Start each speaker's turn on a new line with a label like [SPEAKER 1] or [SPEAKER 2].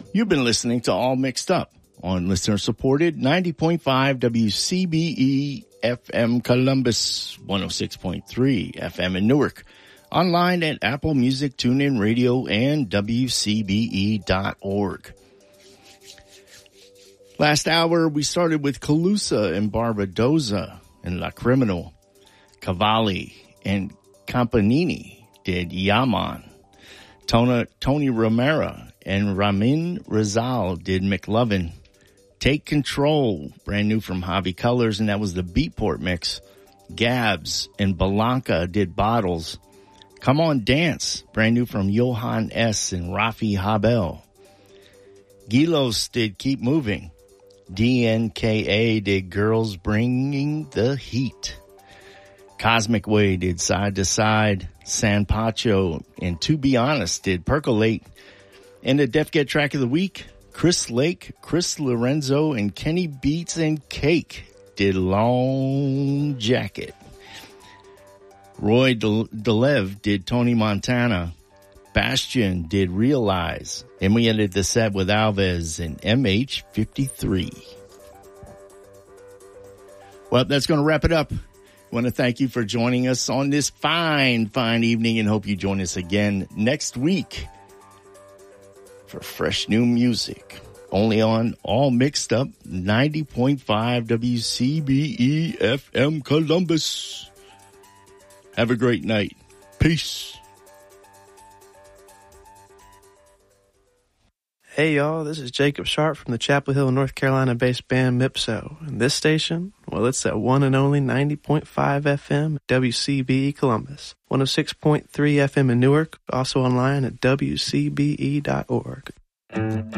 [SPEAKER 1] You've been listening to All Mixed Up on listener-supported 90.5 WCBE FM Columbus, 106.3 FM in Newark, online at Apple Music, TuneIn Radio, and WCBE.org. Last hour, we started with Calusa and Barbadoza and La Criminal. Cavalli and Campanini did Yaman. Tony Romero and Ramin Rizal did McLovin. Take Control, brand new from Javi Colors, and that was the Beatport mix. Gabs and Balanca did Bottles. Come On Dance, brand new from Johan S. and Rafi Habel. Gilos did Keep Moving. DNKA did Girls Bringing the Heat. Cosmic Way did Side to Side. San Pacho and To Be Honest did Percolate. And the Def Get Track of the Week, Chris Lake, Chris Lorenzo, and Kenny Beats and Cake did Long Jacket. Roy Delev did Tony Montana. Bastion did Realize. And we ended the set with Alves and MH53. Well, that's going to wrap it up. I want to thank you for joining us on this fine evening and hope you join us again next week for fresh new music. Only on All Mixed Up 90.5 WCBE FM Columbus. Have a great night. Peace.
[SPEAKER 2] Hey y'all, this is Jacob Sharp from the Chapel Hill, North Carolina-based band Mipso. And this station, well, it's at one and only 90.5 FM WCBE Columbus, 106.3 FM in Newark, also online at WCBE.org.